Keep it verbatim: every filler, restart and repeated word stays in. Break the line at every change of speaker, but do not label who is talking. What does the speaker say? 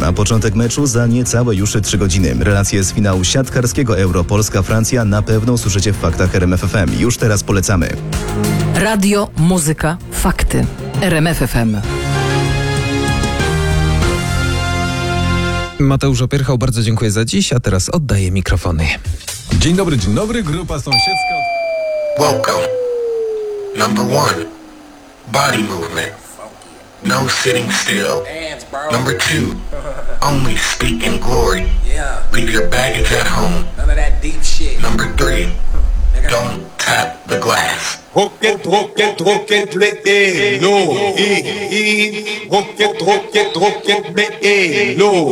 a początek meczu za niecałe już trzy godziny. Relacje z finału siatkarskiego Euro Polska-Francja na pewno usłyszycie w Faktach R M F F M. Już teraz polecamy.
Radio, muzyka, fakty. R M F F M.
Mateusz Opierchał, bardzo dziękuję za dziś, a teraz oddaję mikrofony.
Dzień dobry, dzień dobry, grupa sąsiedzka.
Welcome. Number one, body movement. No sitting still. Number two, only speak in glory. Leave your baggage at home. Number three, don't tap the glass.
Rocket, rocket, rocket, let it low. Rocket, rocket, rocket, let it low.